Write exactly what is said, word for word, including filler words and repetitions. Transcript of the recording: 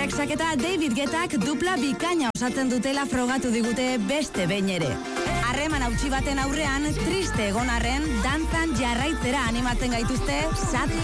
Rexak eta David Guettak dupla bikaina osatzen dutela frogatu digute beste behin ere. Harreman hautsi baten aurrean, triste egon arren, dantzan jarraitzera animatzen gaituzte Sad